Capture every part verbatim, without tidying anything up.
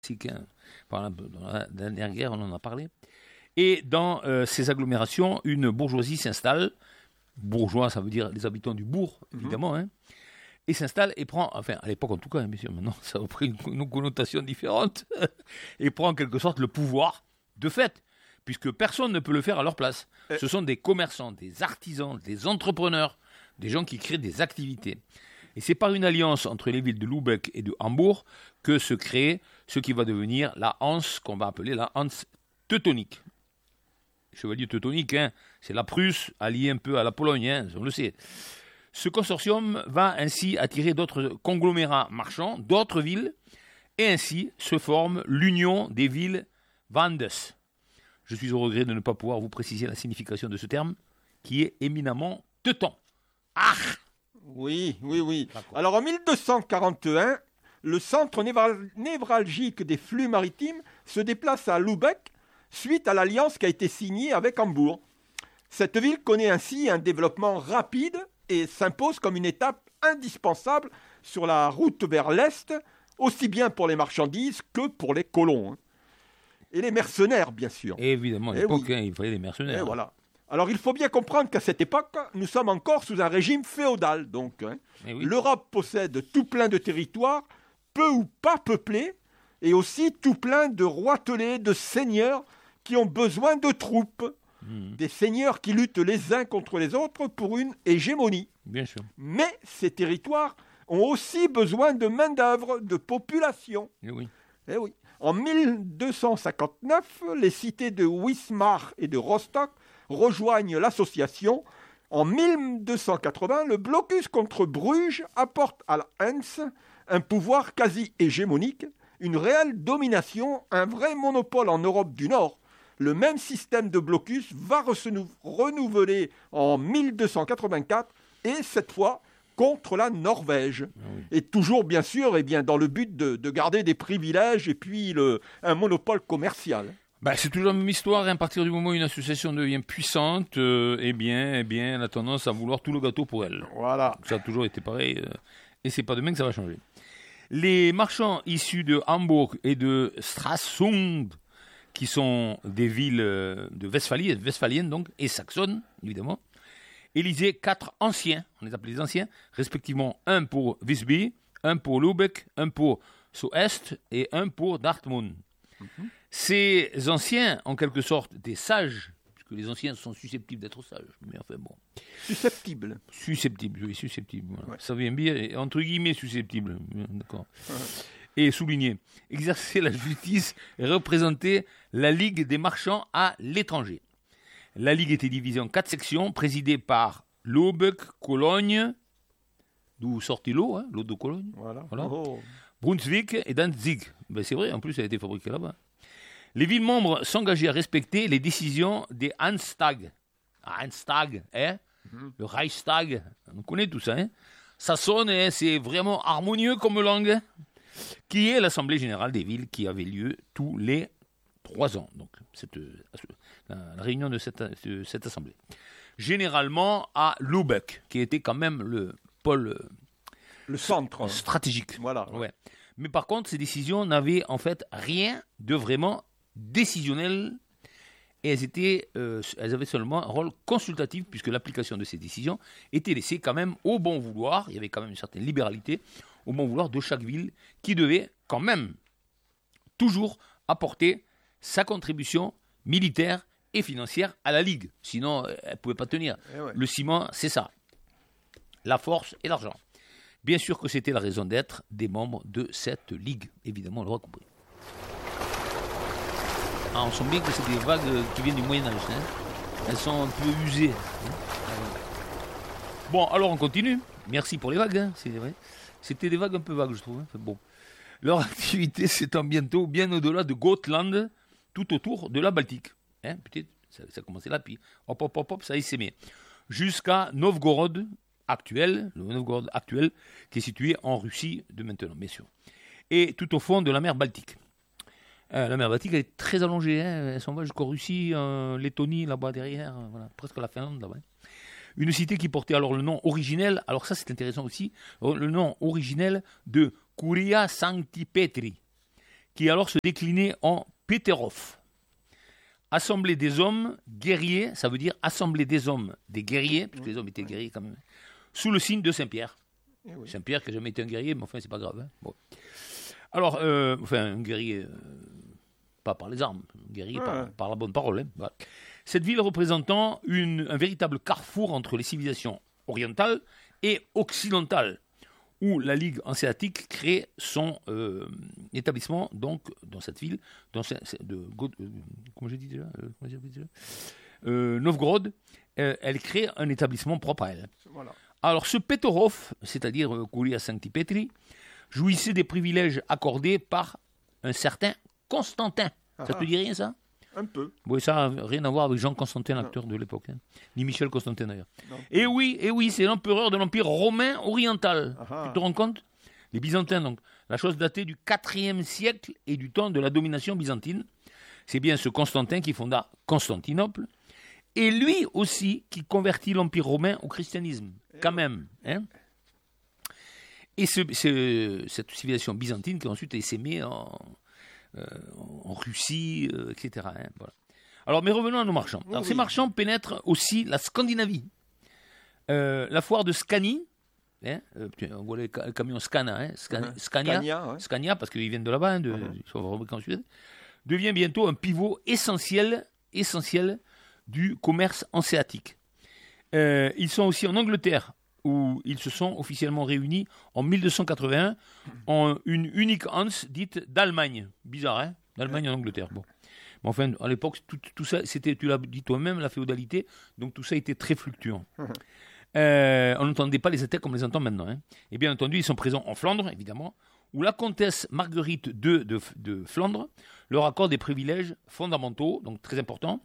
Hein. Dans la dernière guerre, on en a parlé. Et dans euh, ces agglomérations, une bourgeoisie s'installe. Bourgeois, ça veut dire les habitants du bourg, évidemment. Mm-hmm. Hein, et s'installe et prend, enfin à l'époque en tout cas, hein, bien sûr, maintenant ça a pris une, une connotation différente, et prend en quelque sorte le pouvoir de fait, puisque personne ne peut le faire à leur place. Et... Ce sont des commerçants, des artisans, des entrepreneurs, des gens qui créent des activités. Et c'est par une alliance entre les villes de Lübeck et de Hambourg que se crée ce qui va devenir la Hanse, qu'on va appeler la Hanse teutonique. Chevalier teutonique, hein, c'est la Prusse alliée un peu à la Pologne, hein, on le sait. Ce consortium va ainsi attirer d'autres conglomérats marchands, d'autres villes, et ainsi se forme l'Union des villes Wandes. Je suis au regret de ne pas pouvoir vous préciser la signification de ce terme, qui est éminemment teuton. Ah ! Oui, oui, oui. D'accord. Alors en mille deux cent quarante et un, le centre névralgique des flux maritimes se déplace à Lübeck suite à l'alliance qui a été signée avec Hambourg. Cette ville connaît ainsi un développement rapide et s'impose comme une étape indispensable sur la route vers l'Est, aussi bien pour les marchandises que pour les colons. Et les mercenaires, bien sûr. Et évidemment, à l'époque, oui. hein, il fallait des mercenaires. Et voilà. Alors, il faut bien comprendre qu'à cette époque, nous sommes encore sous un régime féodal. Donc, hein. oui. L'Europe possède tout plein de territoires, peu ou pas peuplés, et aussi tout plein de roitelets, de seigneurs qui ont besoin de troupes. Mmh. Des seigneurs qui luttent les uns contre les autres pour une hégémonie. Bien sûr. Mais ces territoires ont aussi besoin de main-d'œuvre, de population. Et oui. Et oui. En mille deux cent cinquante-neuf, les cités de Wismar et de Rostock rejoignent l'association. En mille deux cent quatre-vingts, le blocus contre Bruges apporte à la Hanse un pouvoir quasi hégémonique, une réelle domination, un vrai monopole en Europe du Nord. Le même système de blocus va renouveler en mille deux cent quatre-vingt-quatre et cette fois contre la Norvège. Ah oui. Et toujours bien sûr eh bien, dans le but de, de garder des privilèges et puis le, un monopole commercial. Ben, c'est toujours la même histoire. À partir du moment où une association devient puissante, euh, eh bien, eh bien, elle a tendance à vouloir tout le gâteau pour elle. Voilà. Ça a toujours été pareil euh, et c'est pas demain que ça va changer. Les marchands issus de Hambourg et de Stralsund, qui sont des villes de Westphalie, westphaliennes donc, et saxonnes, évidemment, élisaient quatre anciens, on les appelait les anciens, respectivement un pour Visby, un pour Lübeck, un pour Soest et un pour Dartmouth. Mm-hmm. Ces anciens, en quelque sorte, des sages, puisque les anciens sont susceptibles d'être sages, mais enfin bon. Susceptibles. Susceptibles, oui, susceptibles. Voilà. Ouais. Ça vient bien, entre guillemets, susceptibles. D'accord. Ouais. Et souligner, exercer la justice et représenter la Ligue des marchands à l'étranger. La Ligue était divisée en quatre sections, présidées par Lübeck, Cologne, d'où sortit l'eau, hein, l'eau de Cologne, voilà. Voilà. Oh. Brunswick et Danzig. Ben, c'est vrai, en plus, elle a été fabriquée là-bas. Les villes membres s'engageaient à respecter les décisions des Hanstag. Hanstag, hein, mm-hmm. Le Reichstag, on connaît tout ça. Hein. Ça sonne, hein, c'est vraiment harmonieux comme langue. Qui est l'Assemblée générale des villes qui avait lieu tous les trois ans. Donc, cette, la, la réunion de cette, de cette Assemblée. Généralement à Lübeck, qui était quand même le pôle le centre stratégique. Voilà. Ouais. Mais par contre, ces décisions n'avaient en fait rien de vraiment décisionnel et elles, étaient, euh, elles avaient seulement un rôle consultatif puisque l'application de ces décisions était laissée quand même au bon vouloir. Il y avait quand même une certaine libéralité au bon vouloir de chaque ville qui devait quand même toujours apporter sa contribution militaire et financière à la Ligue. Sinon, elle ne pouvait pas tenir. Ouais. Le ciment, c'est ça. La force et l'argent. Bien sûr que c'était la raison d'être des membres de cette Ligue. Évidemment, on l'aura compris. Ah, on sent bien que c'est des vagues qui viennent du Moyen-Âge. Hein. Elles sont un peu usées. Hein. Bon, alors on continue. Merci pour les vagues. Hein. C'est vrai. C'était des vagues un peu vagues, je trouve. Hein. Bon. Leur activité s'étend bientôt bien au-delà de Gotland, tout autour de la Baltique. Hein, peut-être, ça, ça a commencé là, puis hop, hop, hop, hop, ça y s'aimait. Jusqu'à Novgorod actuel, le Novgorod actuel, qui est situé en Russie de maintenant, bien sûr. Et tout au fond de la mer Baltique. Euh, la mer Baltique, elle est très allongée. Hein, elle s'en va jusqu'en Russie, euh, Lettonie, là-bas derrière, euh, voilà, presque la Finlande, là-bas. Une cité qui portait alors le nom originel, alors ça c'est intéressant aussi, le nom originel de Kuria Sancti Petri, qui alors se déclinait en Peterhof. Assemblée des hommes guerriers, ça veut dire assemblée des hommes, des guerriers, parce que les hommes étaient guerriers quand même, sous le signe de Saint-Pierre. Eh oui. Saint-Pierre qui n'a jamais été un guerrier, mais enfin, c'est pas grave. Hein. Bon. Alors, euh, enfin, un guerrier, euh, pas par les armes, un guerrier ouais. par, par la bonne parole. Hein. Voilà. Cette ville représentant une, un véritable carrefour entre les civilisations orientales et occidentales, où la Ligue hanséatique crée son euh, établissement donc dans cette ville, dans ce, de, de comment j'ai dit déjà, euh, comment j'ai dit déjà euh, Novgorod, euh, elle crée un établissement propre à elle. Voilà. Alors ce Peterhof, c'est-à-dire euh, Curia Sancti Petri, jouissait des privilèges accordés par un certain Constantin. Ah, ça te dit rien ça? Un peu. Oui, ça n'a rien à voir avec Jean Constantin, l'acteur de l'époque, hein. Ni Michel Constantin d'ailleurs. Et oui, et oui, c'est l'empereur de l'Empire romain oriental. Ah, tu te rends compte? Les Byzantins, donc. La chose datée du quatrième siècle et du temps de la domination byzantine. C'est bien ce Constantin qui fonda Constantinople. Et lui aussi qui convertit l'Empire romain au christianisme, quand même. Hein. Et ce, ce, cette civilisation byzantine qui ensuite est sémée en... Euh, en Russie, euh, et cetera. Hein, voilà. Alors, mais revenons à nos marchands. Alors, oui, ces oui. marchands pénètrent aussi la Scandinavie. Euh, la foire de Scanie, hein, euh, on voit le camion Scania, hein, Scania, uh-huh. Scania, Scania, ouais. Scania, parce qu'ils viennent de là-bas, hein, de, uh-huh. ils sont fabriqués en Suède, devient bientôt un pivot essentiel, essentiel du commerce hanséatique. Euh, ils sont aussi en Angleterre, où ils se sont officiellement réunis en mille deux cent quatre-vingt-un en une unique Hanse dite d'Allemagne. Bizarre, hein? D'Allemagne en Angleterre. Bon. Mais enfin, à l'époque, tout, tout ça, c'était, tu l'as dit toi-même, la féodalité, donc tout ça était très fluctuant. Euh, on n'entendait pas les attaques comme on les entend maintenant. Hein. Et bien entendu, ils sont présents en Flandre, évidemment, où la comtesse Marguerite deux de, de Flandre leur accorde des privilèges fondamentaux, donc très importants,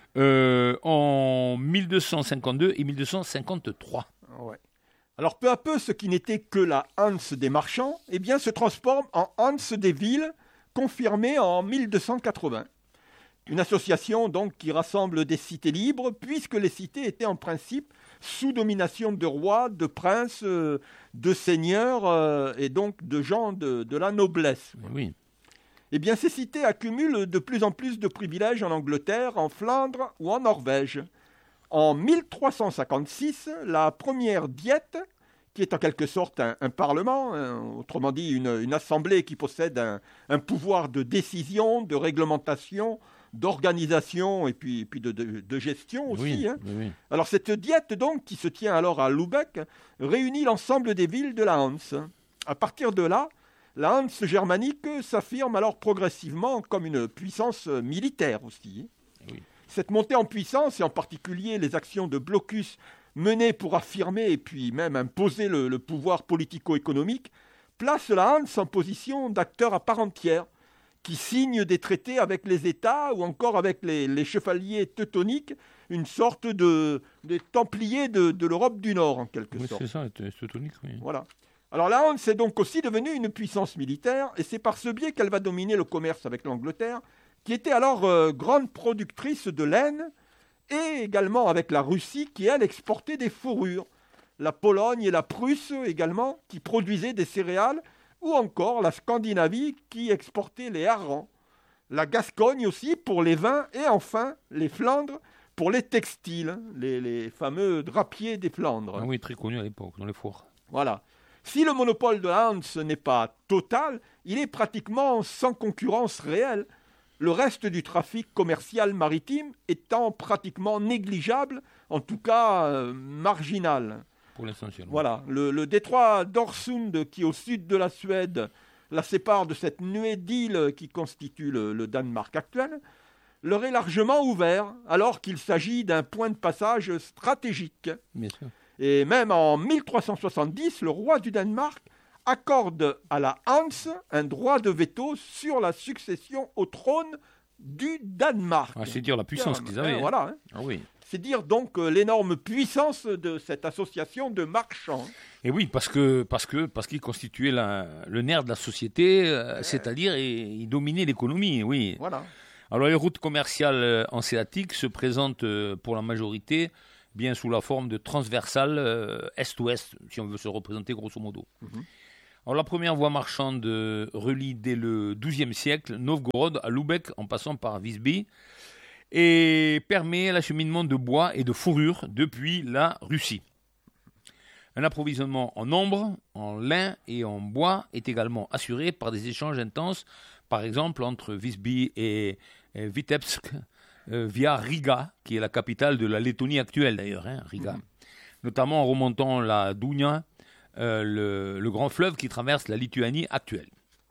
euh, en mille deux cent cinquante-deux et mille deux cent cinquante-trois. Ouais. Alors peu à peu, ce qui n'était que la Hanse des marchands, eh bien, se transforme en Hanse des villes, confirmée en mille deux cent quatre-vingts. Une association donc qui rassemble des cités libres, puisque les cités étaient en principe sous domination de rois, de princes, euh, de seigneurs euh, et donc de gens de, de la noblesse. Oui. Eh bien, ces cités accumulent de plus en plus de privilèges en Angleterre, en Flandre ou en Norvège. En mille trois cent cinquante-six, la première diète, qui est en quelque sorte un, un parlement, hein, autrement dit une, une assemblée qui possède un, un pouvoir de décision, de réglementation, d'organisation et puis, et puis de, de, de gestion aussi. Oui, hein. oui, oui. Alors cette diète, donc, qui se tient alors à Lübeck, réunit l'ensemble des villes de la Hanse. À partir de là, la Hanse germanique s'affirme alors progressivement comme une puissance militaire aussi. Oui. Cette montée en puissance, et en particulier les actions de blocus menées pour affirmer et puis même imposer le, le pouvoir politico-économique, place la Hanse en position d'acteur à part entière, qui signe des traités avec les États ou encore avec les, les chevaliers teutoniques, une sorte de, de templiers de, de l'Europe du Nord, en quelque oui, sorte. C'est ça, les teutoniques, oui. Voilà. Alors la Hanse est donc aussi devenue une puissance militaire, et c'est par ce biais qu'elle va dominer le commerce avec l'Angleterre, qui était alors euh, grande productrice de laine, et également avec la Russie, qui, elle, exportait des fourrures. La Pologne et la Prusse également, qui produisaient des céréales, ou encore la Scandinavie, qui exportait les harengs. La Gascogne aussi, pour les vins, et enfin les Flandres, pour les textiles, les, les fameux drapiers des Flandres. Ah oui, très connus à l'époque, dans les foires. Voilà. Si le monopole de la Hanse n'est pas total, il est pratiquement sans concurrence réelle, le reste du trafic commercial maritime étant pratiquement négligeable, en tout cas euh, marginal. Pour l'essentiel. Voilà, le, le détroit d'Öresund, qui au sud de la Suède la sépare de cette nuée d'îles qui constitue le, le Danemark actuel, leur est largement ouvert, alors qu'il s'agit d'un point de passage stratégique. Bien sûr. Et même en mille trois cent soixante-dix, le roi du Danemark accorde à la Hanse un droit de veto sur la succession au trône du Danemark. Ah, c'est dire la puissance qu'ils avaient. Hein, hein. Voilà. Hein. Ah oui. C'est dire donc euh, l'énorme puissance de cette association de marchands. Et oui, parce que parce que parce qu'ils constituaient la, le nerf de la société, euh, ouais. c'est-à-dire et, ils dominaient l'économie. Oui. Voilà. Alors les routes commerciales hanséatiques se présentent euh, pour la majorité bien sous la forme de transversales euh, est-ouest, si on veut se représenter grosso modo. Mm-hmm. Alors, la première voie marchande euh, relie dès le douzième siècle Novgorod à Loubek en passant par Visby et permet l'acheminement de bois et de fourrure depuis la Russie. Un approvisionnement en ombre, en lin et en bois est également assuré par des échanges intenses, par exemple entre Visby et, et Vitebsk, euh, via Riga, qui est la capitale de la Lettonie actuelle d'ailleurs, hein, Riga. Mmh. Notamment en remontant la Dounia, euh, le, le grand fleuve qui traverse la Lituanie actuelle.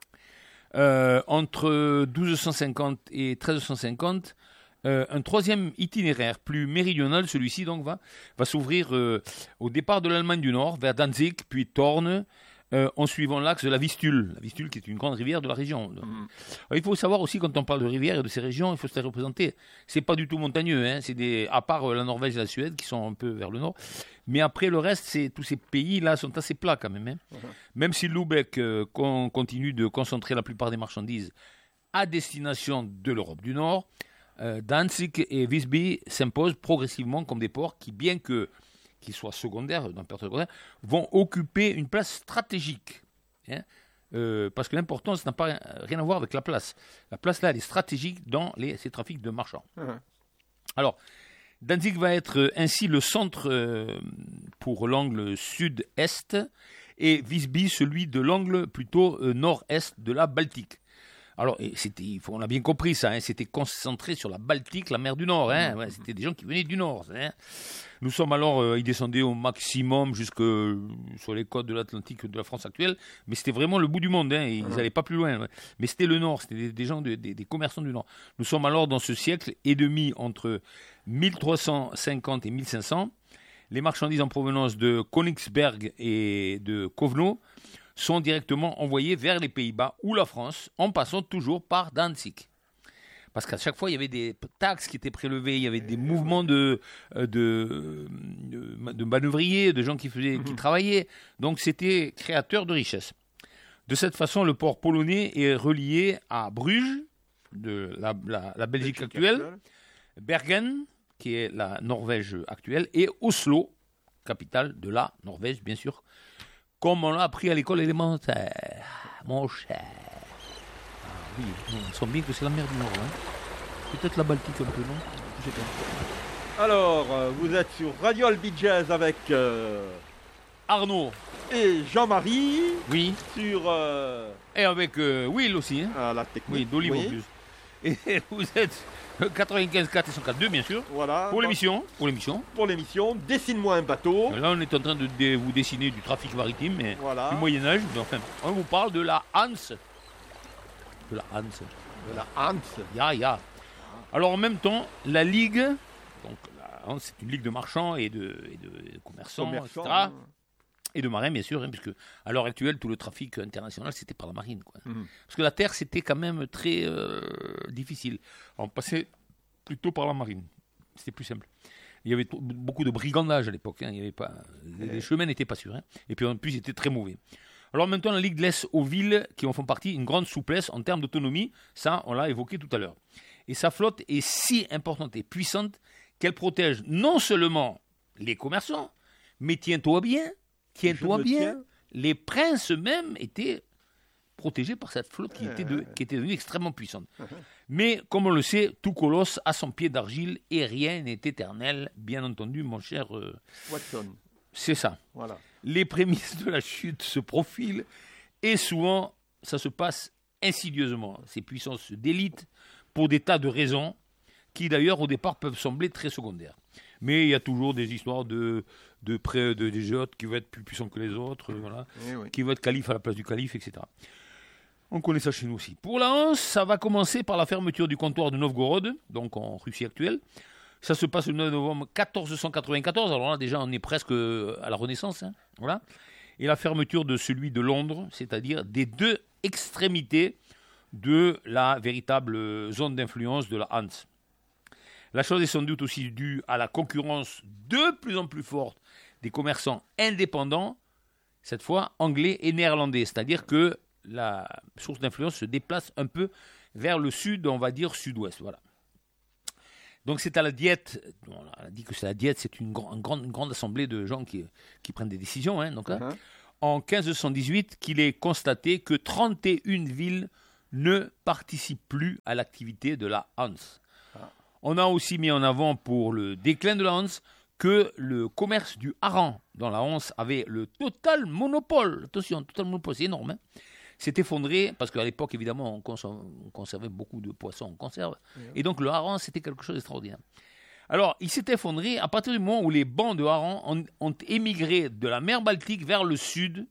Euh, entre douze cent cinquante et treize cent cinquante, Euh, un troisième itinéraire plus méridional, celui-ci donc va, va s'ouvrir euh, au départ de l'Allemagne du Nord, vers Danzig, puis Thorn, euh, en suivant l'axe de la Vistule, la Vistule qui est une grande rivière de la région. Mmh. Alors, il faut savoir aussi, quand on parle de rivières et de ces régions, il faut se les représenter. C'est pas du tout montagneux, hein, c'est des, à part euh, la Norvège et la Suède qui sont un peu vers le nord. Mais après, le reste, c'est, tous ces pays-là sont assez plats quand même. Hein. Mmh. Même si Lübeck euh, con, continue de concentrer la plupart des marchandises à destination de l'Europe du Nord, Danzig et Visby s'imposent progressivement comme des ports qui, bien que, qu'ils soient secondaires, dans période secondaire, vont occuper une place stratégique. Hein, euh, parce que l'importance n'a pas rien à voir avec la place. La place, là, elle est stratégique dans les, ces trafics de marchands. Mmh. Alors, Danzig va être ainsi le centre euh, pour l'angle sud-est et Visby celui de l'angle plutôt euh, nord-est de la Baltique. Alors, c'était, on a bien compris ça, hein, c'était concentré sur la Baltique, la mer du Nord. Hein, ouais, c'était des gens qui venaient du Nord. Hein. Nous sommes alors, euh, ils descendaient au maximum jusque sur les côtes de l'Atlantique de la France actuelle, mais c'était vraiment le bout du monde, hein, ils n'allaient pas plus loin. Ouais. Mais c'était le Nord, c'était des, des gens, de, des, des commerçants du Nord. Nous sommes alors dans ce siècle et demi entre mille trois cent cinquante et mille cinq cents. Les marchandises en provenance de Königsberg et de Kovno sont directement envoyés vers les Pays-Bas ou la France, en passant toujours par Danzig. Parce qu'à chaque fois, il y avait des taxes qui étaient prélevées, il y avait des mouvements de, de, de, de manœuvriers, de gens qui, faisaient, qui travaillaient. Donc, c'était créateur de richesses. De cette façon, le port polonais est relié à Bruges, de la, la, la Belgique, Belgique actuelle, actuelle, Bergen, qui est la Norvège actuelle, et Oslo, capitale de la Norvège, bien sûr, comme on l'a appris à l'école élémentaire, mon cher. Ah oui, on sent bien que c'est la mer du Nord. Hein. Peut-être la Baltique un peu, non? Je sais pas. Alors, vous êtes sur Radio Albi Jazz avec euh, Arnaud et Jean-Marie. Oui. Sur euh... et avec euh, Will aussi. Hein. Ah, la technique. Oui, d'Olive oui. En plus. Et vous êtes quatre-vingt-quinze quatre et cent quatre-vingt-deux, bien sûr. Voilà. Pour l'émission. Pour l'émission. Pour l'émission. Dessine-moi un bateau. Là, on est en train de, de vous dessiner du trafic maritime, mais voilà. Du Moyen-Âge. Enfin, on vous parle de la Hanse. De la Hanse. De la Hanse. Ya, ya. Alors, en même temps, la Ligue, donc la Hanse, c'est une ligue de marchands et de, et de, et de commerçants, Commerçant, et cetera. Hein. Et de marins, bien sûr, hein, puisque à l'heure actuelle, tout le trafic international, c'était par la marine. Quoi. Mmh. Parce que la terre, c'était quand même très euh, difficile. On passait plutôt par la marine. C'était plus simple. Il y avait t- beaucoup de brigandage à l'époque. Hein. Il y avait pas, les, les chemins n'étaient pas sûrs. Hein. Et puis en plus, ils étaient très mauvais. Alors maintenant, la Ligue laisse aux villes qui en font partie une grande souplesse en termes d'autonomie. Ça, on l'a évoqué tout à l'heure. Et sa flotte est si importante et puissante qu'elle protège non seulement les commerçants, mais tiens-toi bien, Tiens-toi bien, tiens. Les princes eux-mêmes étaient protégés par cette flotte qui, était, de, qui était devenue extrêmement puissante. Mais, comme on le sait, tout colosse a son pied d'argile et rien n'est éternel, bien entendu, mon cher euh, Watson. C'est ça. Voilà. Les prémices de la chute se profilent et souvent, ça se passe insidieusement. Ces puissances se délitent pour des tas de raisons qui, d'ailleurs, au départ, peuvent sembler très secondaires. Mais il y a toujours des histoires de, de près de, des géotes qui veulent être plus puissants que les autres, voilà, oui, oui. qui veulent être calife à la place du calife, et cetera. On connaît ça chez nous aussi. Pour la Hanse, ça va commencer par la fermeture du comptoir de Novgorod, donc en Russie actuelle. Ça se passe le neuf novembre quatorze cent quatre-vingt-quatorze, alors là déjà on est presque à la Renaissance. Hein, voilà. Et la fermeture de celui de Londres, c'est-à-dire des deux extrémités de la véritable zone d'influence de la Hanse. La chose est sans doute aussi due à la concurrence de plus en plus forte des commerçants indépendants, cette fois anglais et néerlandais. C'est-à-dire que la source d'influence se déplace un peu vers le sud, on va dire sud-ouest. Voilà. Donc c'est à la Diète, on a dit que c'est la Diète, c'est une, grand, une, grande, une grande assemblée de gens qui, qui prennent des décisions. Hein, donc là, uh-huh. en quinze cent dix-huit qu'il est constaté que trente et une villes ne participent plus à l'activité de la Hanse. Ah. On a aussi mis en avant pour le déclin de la Hanse que le commerce du hareng dans la Hanse avait le total monopole. Attention, total monopole, c'est énorme. Hein, s'est effondré, parce qu'à l'époque, évidemment, on, conserve, on conservait beaucoup de poissons en conserve. Mmh. Et donc, le hareng, c'était quelque chose d'extraordinaire. Alors, il s'est effondré à partir du moment où les bancs de harengs ont, ont émigré de la mer Baltique vers le sud,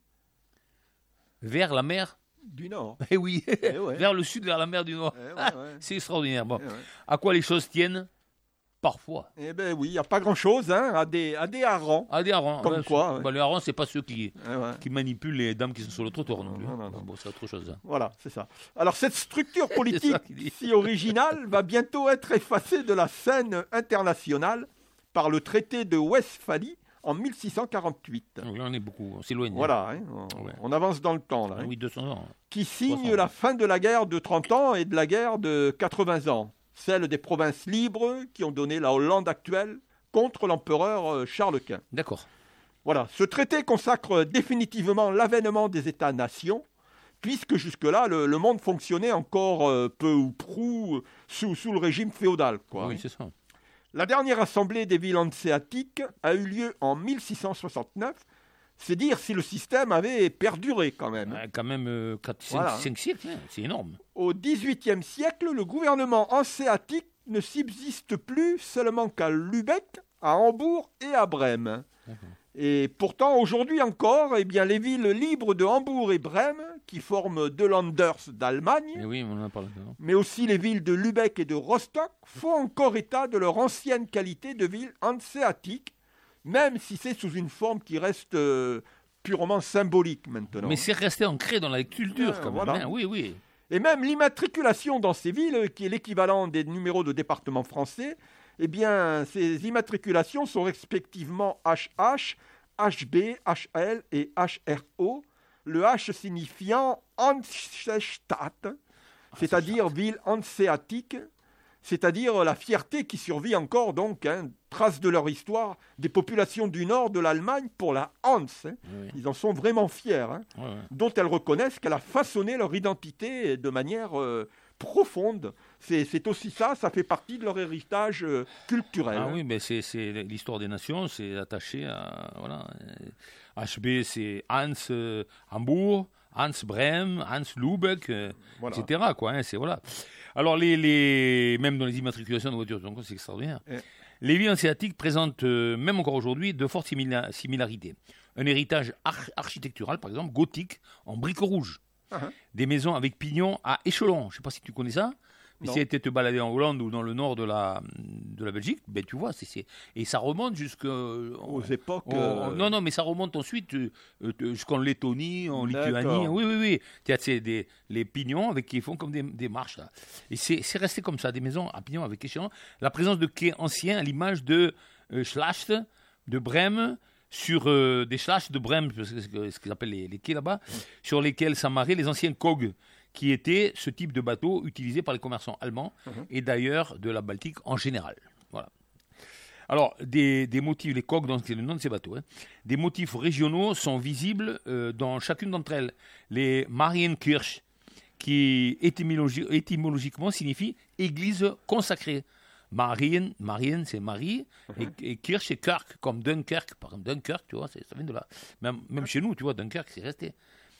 vers la mer du Nord. Eh oui, eh ouais. vers le sud, vers la mer du Nord. Eh ouais, ah, ouais. C'est extraordinaire. Bon. Eh ouais. À quoi les choses tiennent? Parfois. Eh bien oui, il n'y a pas grand-chose, hein, à des, à des harengs. À des harengs. Comme ouais, quoi. Ouais. Bah, les harengs, ce n'est pas ceux qui, eh ouais. qui manipulent les dames qui sont sur le trottoir non plus. Non, non, non. Bon, c'est autre chose. Hein. Voilà, c'est ça. Alors cette structure politique si originale va bientôt être effacée de la scène internationale par le traité de Westphalie en mille six cent quarante-huit. Donc là, on est beaucoup, on s'éloigne. Voilà, hein, on, ouais. on avance dans le temps. Là, ah, hein, oui, deux cents ans. Qui signe trois cents la fin de la guerre de trente ans et de la guerre de quatre-vingts ans. Celle des provinces libres qui ont donné la Hollande actuelle contre l'empereur Charles Quint. D'accord. Voilà, ce traité consacre définitivement l'avènement des États-nations, puisque jusque-là, le, le monde fonctionnait encore euh, peu ou prou sous, sous le régime féodal. Quoi, oui, hein. c'est ça. La dernière assemblée des villes hanséatiques a eu lieu en mille six cent soixante-neuf. C'est dire si le système avait perduré quand même. Ouais, quand même euh, quatre, cinq, voilà. cinq siècles, hein, c'est énorme. Au dix-huitième siècle, le gouvernement hanséatique ne subsiste plus seulement qu'à Lübeck, à Hambourg et à Brême. Mmh. Et pourtant, aujourd'hui encore, eh bien, les villes libres de Hambourg et Brême, qui forment deux Länders d'Allemagne, et oui, on en a parlé, mais aussi les villes de Lübeck et de Rostock, font encore état de leur ancienne qualité de ville hanséatique, même si c'est sous une forme qui reste euh, purement symbolique maintenant. Mais c'est resté ancré dans la culture, ah, quand voilà. même. Hein, oui, oui. Et même l'immatriculation dans ces villes, qui est l'équivalent des numéros de département français, eh bien, ces immatriculations sont respectivement H H, H B, H L et H R O, le H signifiant Hansestadt, c'est-à-dire ville hanséatique, c'est-à-dire la fierté qui survit encore, donc, hein, trace de leur histoire, des populations du nord de l'Allemagne pour la Hans. Hein. Oui. Ils en sont vraiment fiers, hein, oui, oui. dont elles reconnaissent qu'elle a façonné leur identité de manière euh, profonde. C'est, c'est aussi ça, ça fait partie de leur héritage euh, culturel. Ah oui, mais c'est, c'est l'histoire des nations, c'est attaché à... Voilà. H B, c'est Hans euh, Hambourg, Hans Brême, Hans Lübeck, euh, voilà. et cetera. Quoi, hein, c'est, voilà. Alors, les, les, même dans les immatriculations de voitures, donc c'est extraordinaire. Et... Les villes hanséatiques présentent, euh, même encore aujourd'hui, de fortes simila- similarités. Un héritage ar- architectural, par exemple, gothique, en briques rouges. Uh-huh. Des maisons avec pignons à échelons. Je ne sais pas si tu connais ça. Mais non. Si tu étais te balader en Hollande ou dans le nord de la, de la Belgique, ben tu vois, c'est, c'est... et ça remonte jusqu'aux époques. On, euh... Non, non, mais ça remonte ensuite euh, jusqu'en Lettonie, en D'accord. Lituanie. Oui, oui, oui. Tu as des, les pignons avec qui font comme des, des marches. Là. Et c'est, c'est resté comme ça, des maisons à pignons avec échelons. La présence de quais anciens à l'image de euh, Schlacht, de Brême, sur euh, des Schlacht de Brême, ce qu'ils appellent les, les quais là-bas, mmh. sur lesquels s'amarraient les anciens Kog, qui était ce type de bateau utilisé par les commerçants allemands mmh. et d'ailleurs de la Baltique en général. Voilà. Alors, des, des motifs, les coques, c'est le nom de ces bateaux, hein, des motifs régionaux sont visibles euh, dans chacune d'entre elles. Les Marienkirche, qui étymologi- étymologiquement signifie église consacrée. Marien, Marien, c'est Marie, mmh. et, et Kirche, c'est Kirk, comme Dunkerque. Par exemple, Dunkerque, tu vois, c'est, ça vient de là. Même, même chez nous, tu vois, Dunkerque, c'est resté.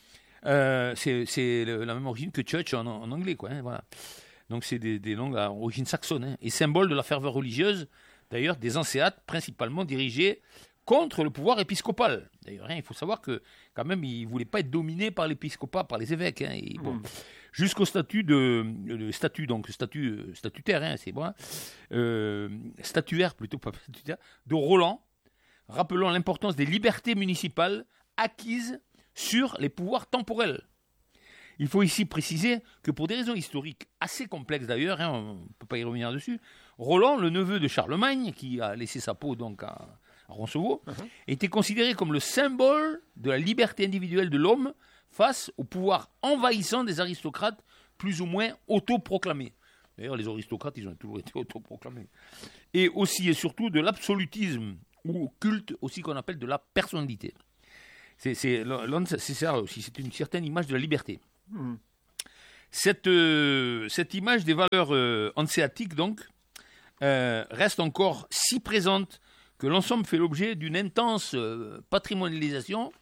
Euh, c'est, c'est le, la même origine que church en, en anglais, quoi. Hein, voilà. Donc c'est des, des langues à origine saxonne, hein, et symbole de la ferveur religieuse, d'ailleurs, des hanséates principalement dirigés contre le pouvoir épiscopal. D'ailleurs, hein, il faut savoir que quand même, ils ne voulaient pas être dominés par l'épiscopat, par les évêques. Hein, et, bon, mmh. Jusqu'au statut de, de statut, donc statut statutaire, hein, c'est bon, euh, statuaire plutôt, pas statutaire, de Roland, rappelant l'importance des libertés municipales acquises sur les pouvoirs temporels. Il faut ici préciser que pour des raisons historiques assez complexes d'ailleurs, hein, on ne peut pas y revenir dessus, Roland, le neveu de Charlemagne, qui a laissé sa peau donc à, à Roncevaux, uh-huh. était considéré comme le symbole de la liberté individuelle de l'homme face au pouvoir envahissant des aristocrates plus ou moins autoproclamés. D'ailleurs, les aristocrates, ils ont toujours été autoproclamés. Et aussi et surtout de l'absolutisme, ou culte aussi qu'on appelle de la personnalité. C'est, c'est, Lens, c'est ça aussi, c'est une certaine image de la liberté. Mmh. Cette, euh, cette image des valeurs euh, hanséatiques, donc, euh, reste encore si présente que l'ensemble fait l'objet d'une intense euh, patrimonialisation.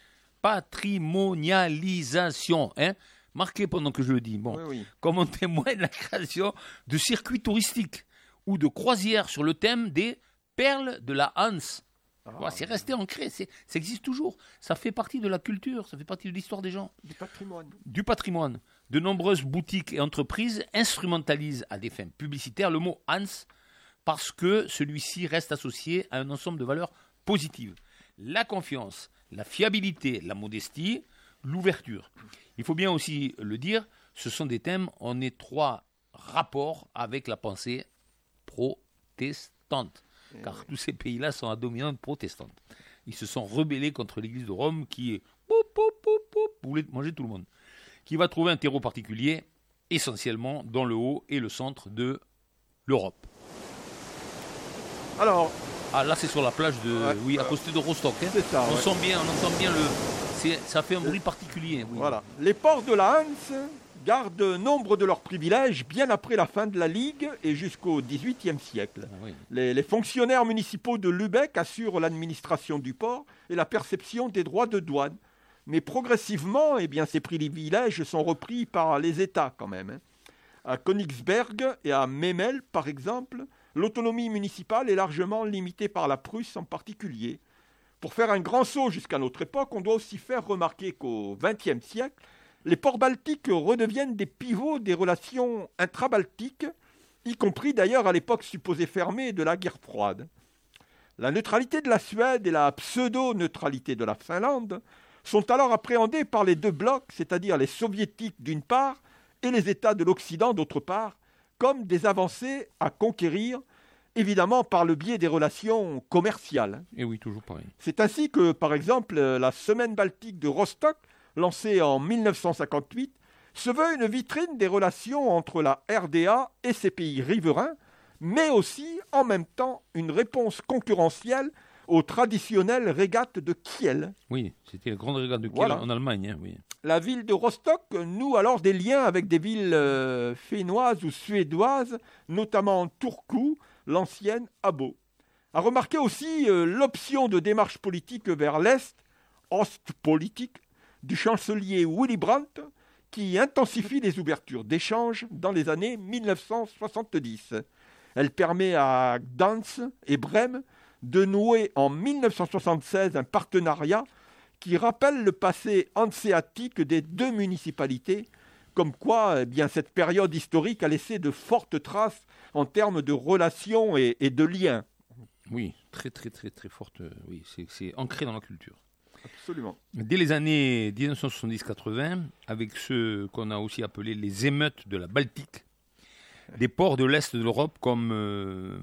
Patrimonialisation, hein, marqué pendant que je le dis. Bon, oui, oui. Comme en témoigne la création de circuits touristiques ou de croisières sur le thème des perles de la Hanse. Ah, voilà, c'est resté ancré, c'est, ça existe toujours. Ça fait partie de la culture, ça fait partie de l'histoire des gens. Du patrimoine. Du patrimoine. De nombreuses boutiques et entreprises instrumentalisent à des fins publicitaires le mot Hanse parce que celui-ci reste associé à un ensemble de valeurs positives. La confiance, la fiabilité, la modestie, l'ouverture. Il faut bien aussi le dire, ce sont des thèmes en étroit rapport avec la pensée protestante. Car tous ces pays-là sont à dominante protestante. Ils se sont rebellés contre l'Église de Rome qui est poup, poup, poup, poup, voulait manger tout le monde. Qui va trouver un terreau particulier, essentiellement dans le haut et le centre de l'Europe. Alors, ah là c'est sur la plage de, ouais, oui, à euh, côté de Rostock. Hein. C'est ça. On Ouais. sent bien, on entend bien le, c'est, ça fait un bruit particulier. Oui. Voilà. Les ports de la Hanse gardent nombre de leurs privilèges bien après la fin de la Ligue et jusqu'au dix-huitième siècle. Ah, oui. Les, les fonctionnaires municipaux de Lübeck assurent l'administration du port et la perception des droits de douane. Mais progressivement, eh bien, ces privilèges sont repris par les États quand même. Hein. À Königsberg et à Memel, par exemple, l'autonomie municipale est largement limitée par la Prusse en particulier. Pour faire un grand saut jusqu'à notre époque, on doit aussi faire remarquer qu'au vingtième siècle, les ports baltiques redeviennent des pivots des relations intrabaltiques, y compris d'ailleurs à l'époque supposée fermée de la guerre froide. La neutralité de la Suède et la pseudo-neutralité de la Finlande sont alors appréhendées par les deux blocs, c'est-à-dire les soviétiques d'une part et les États de l'Occident d'autre part, comme des avancées à conquérir, évidemment par le biais des relations commerciales. Et oui, toujours pareil. C'est ainsi que, par exemple, la Semaine baltique de Rostock, lancée en mille neuf cent cinquante-huit, se veut une vitrine des relations entre la R D A et ses pays riverains, mais aussi, en même temps, une réponse concurrentielle aux traditionnelles régates de Kiel. Oui, c'était la grande régate de Kiel Voilà. en Allemagne. Hein, oui. La ville de Rostock noue alors des liens avec des villes euh, finnoises ou suédoises, notamment Turku, l'ancienne Abo. À remarquer aussi euh, l'option de démarche politique vers l'Est, Ostpolitik, du chancelier Willy Brandt, qui intensifie les ouvertures d'échanges dans les années mille neuf cent soixante-dix. Elle permet à Gdansk et Brême de nouer en mille neuf cent soixante-seize un partenariat qui rappelle le passé hanséatique des deux municipalités, comme quoi eh bien, cette période historique a laissé de fortes traces en termes de relations et, et de liens. Oui, très très très très forte. Oui, c'est, c'est ancré dans la culture. Absolument. Dès les années dix-neuf cent soixante-dix quatre-vingts, avec ce qu'on a aussi appelé les émeutes de la Baltique, des ports de l'Est de l'Europe comme euh,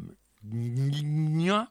Gdynia,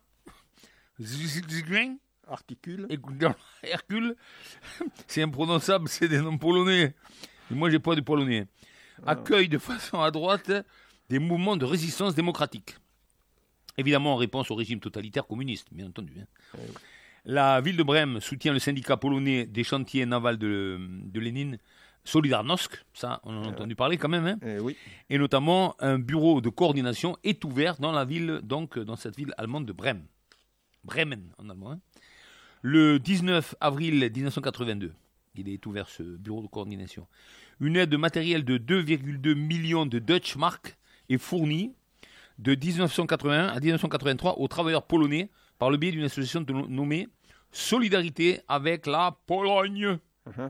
Zgin, Articule. et Hercule, c'est imprononçable, c'est des noms polonais. Et moi, j'ai pas de polonais. Accueillent de façon à droite des mouvements de résistance démocratique. Évidemment en réponse au régime totalitaire communiste, bien entendu. Hein. Oui. La ville de Brême soutient le syndicat polonais des chantiers navals de, de Lénine, Solidarnosc, ça on en a entendu parler quand même, hein. Eh oui. Et notamment un bureau de coordination est ouvert dans la ville, donc dans cette ville allemande de Brême. Bremen en allemand. Hein. Le dix-neuf avril dix-neuf cent quatre-vingt-deux, il est ouvert ce bureau de coordination. Une aide matérielle de deux virgule deux millions de Deutsche Mark est fournie de dix-neuf cent quatre-vingt-un à dix-neuf cent quatre-vingt-trois aux travailleurs polonais par le biais d'une association de, nommée Solidarité avec la Pologne. Uh-huh.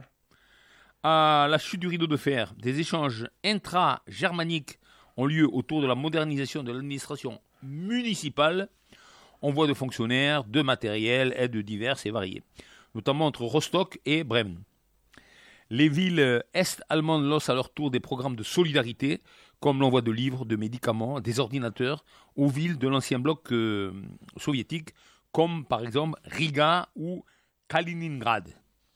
À la chute du rideau de fer, des échanges intra-germaniques ont lieu autour de la modernisation de l'administration municipale, envoi de fonctionnaires, de matériel, aides diverses et variées, notamment entre Rostock et Bremen. Les villes est-allemandes lancent à leur tour des programmes de solidarité, comme l'envoi de livres, de médicaments, des ordinateurs, aux villes de l'ancien bloc euh, soviétique, comme par exemple Riga ou Kaliningrad.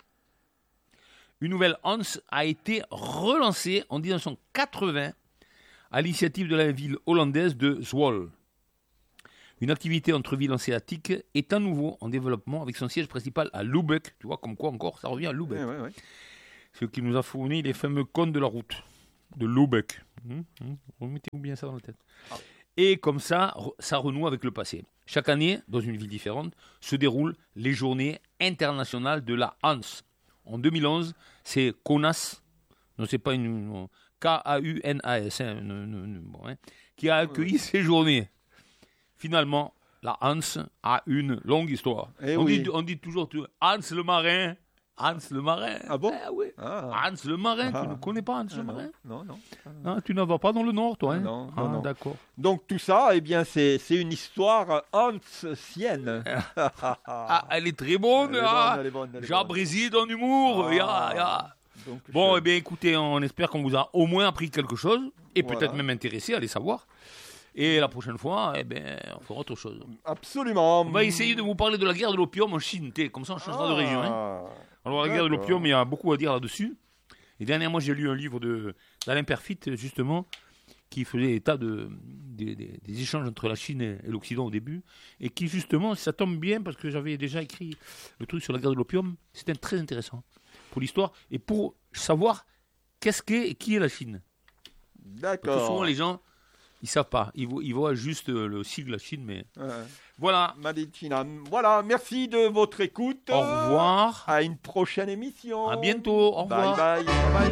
Une nouvelle Hanse a été relancée en dix-neuf cent quatre-vingts à l'initiative de la ville hollandaise de Zwolle. Une activité entre villes hanséatiques est à nouveau en développement avec son siège principal à Lübeck. Tu vois, comme quoi encore, ça revient à Lübeck. Ouais, ouais, ouais. Ce qui nous a fourni les fameux contes de la route de Lübeck. Hum, hum, remettez-vous bien ça dans la tête. Ah. Et comme ça, ça renoue avec le passé. Chaque année, dans une ville différente, se déroulent les journées internationales de la Hans. En deux mille onze, c'est Kaunas, non, c'est pas une K A U N A S, hein, une, une, une, bon, hein, qui a accueilli ouais. ces journées. Finalement, la Hans a une longue histoire. On, oui. dit, on dit toujours Hans le marin. Hans le marin. Ah bon? Eh, oui. ah. Hans le marin. Ah. Tu ne connais pas Hans ah, le non. marin? Non, non. Ah, tu n'en vas pas dans le nord, toi, hein? Non, ah, non, non. D'accord. Donc tout ça, eh bien, c'est, c'est une histoire hansienne. ah, elle est très bonne. Elle est bonne, elle est bonne, elle est J'abréside en humour. Ah. Ya, ya. Donc, bon, je... eh bien, écoutez, on espère qu'on vous a au moins appris quelque chose et voilà. peut-être même intéressé à les savoir. Et la prochaine fois, eh ben, on fera autre chose. Absolument. On va essayer de vous parler de la guerre de l'opium en Chine. Comme ça, on changera ah. de région. Hein. Alors, la D'accord. guerre de l'opium, il y a beaucoup à dire là-dessus. Et dernièrement, j'ai lu un livre de, d'Alain Perfit, justement, qui faisait état de, de, de, des échanges entre la Chine et, et l'Occident au début. Et qui, justement, ça tombe bien parce que j'avais déjà écrit le truc sur la guerre de l'opium. C'était très intéressant pour l'histoire et pour savoir qu'est-ce qu'est et qui est la Chine. D'accord. Parce que souvent, les gens, ils ne savent pas. Ils voient, ils voient juste le sigle la Chine, mais... Ouais. Voilà. Madicina. Voilà, merci de votre écoute. Au revoir. À une prochaine émission. À bientôt. Au revoir. Bye bye. Bye bye.